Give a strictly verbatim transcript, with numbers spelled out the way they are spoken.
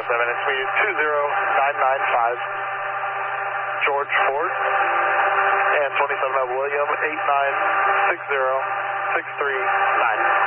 seven, intermediate two zero nine nine five, George Ford, and twenty-seven of William, eight nine six zero six three nine.